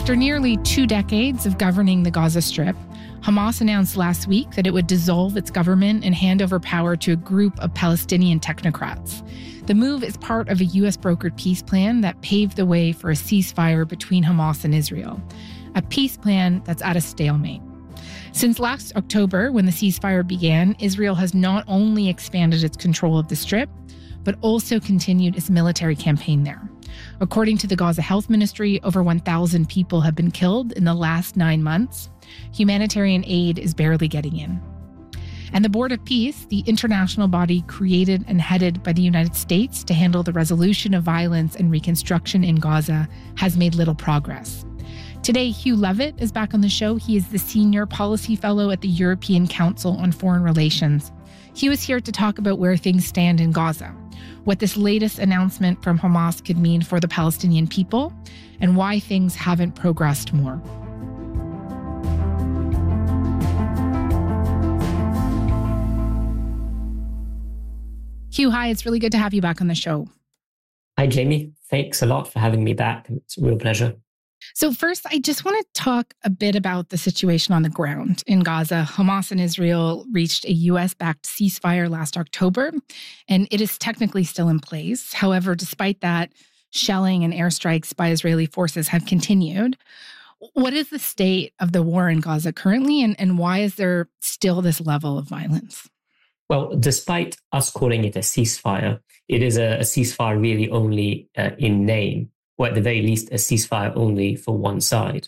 After nearly 2 decades of governing the Gaza Strip, Hamas announced last week that it would dissolve its government and hand over power to a group of Palestinian technocrats. The move is part of a U.S.-brokered peace plan that paved the way for a ceasefire between Hamas and Israel, a peace plan that's at a stalemate. Since last October, when the ceasefire began, Israel has not only expanded its control of the Strip, but also continued its military campaign there. According to the Gaza Health Ministry, over 1,000 people have been killed in the last 9 months. Humanitarian aid is barely getting in. And the Board of Peace, the international body created and headed by the United States to handle the resolution of violence and reconstruction in Gaza, has made little progress. Today, Hugh Levitt is back on the show. He is the Senior Policy Fellow at the European Council on Foreign Relations. Hugh is here to talk about where things stand in Gaza, what this latest announcement from Hamas could mean for the Palestinian people, and why things haven't progressed more. Hugh, hi, it's really good to have you back on the show. Hi, Jamie. Thanks a lot for having me back. It's a real pleasure. So first, I just want to talk a bit about the situation on the ground in Gaza. Hamas and Israel reached a U.S.-backed ceasefire last October, and it is technically still in place. However, despite that, shelling and airstrikes by Israeli forces have continued. What is the state of the war in Gaza currently, and why is there still this level of violence? Well, despite us calling it a ceasefire, it is a ceasefire really only in name, or at the very least, a ceasefire only for one side.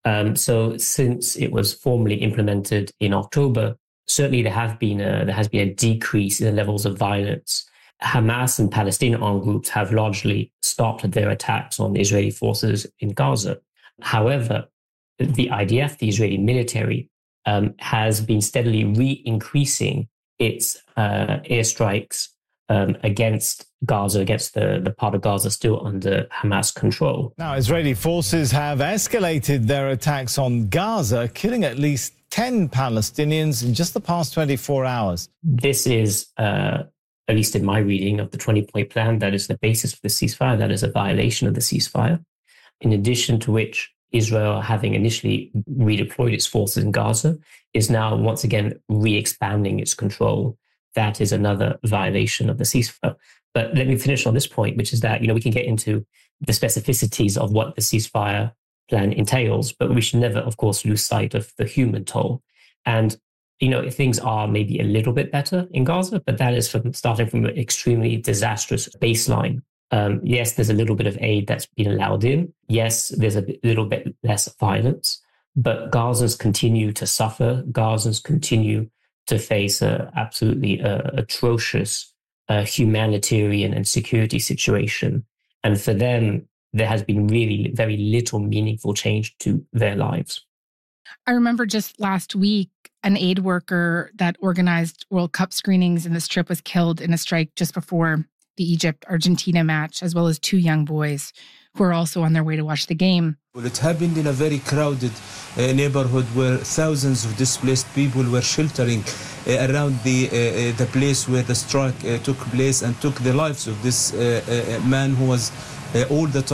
So since it was formally implemented in October, certainly there has been a decrease in the levels of violence. Hamas and Palestinian armed groups have largely stopped their attacks on Israeli forces in Gaza. However, the IDF, the Israeli military, has been steadily re-increasing its airstrikes against Gaza, against the part of Gaza still under Hamas control. Now, Israeli forces have escalated their attacks on Gaza, killing at least 10 Palestinians in just the past 24 hours. This is, at least in my reading of the 20-point plan, that is the basis for the ceasefire. That is a violation of the ceasefire. In addition to which, Israel, having initially redeployed its forces in Gaza, is now once again re-expanding its control. That is another violation of the ceasefire. But let me finish on this point, which is that, we can get into the specificities of what the ceasefire plan entails, but we should never, of course, lose sight of the human toll. And, things are maybe a little bit better in Gaza, but that is starting from an extremely disastrous baseline. Yes, there's a little bit of aid that's been allowed in. Yes, there's a little bit less violence, but Gazans continue to suffer. Gazans continue to face an absolutely atrocious humanitarian and security situation. And for them, there has been really very little meaningful change to their lives. I remember just last week, an aid worker that organized World Cup screenings in the Strip was killed in a strike just before the Egypt-Argentina match, as well as 2 young boys who are also on their way to watch the game. Well, it happened in a very crowded neighborhood where thousands of displaced people were sheltering around the place where the strike took place and took the lives of this man who was all the time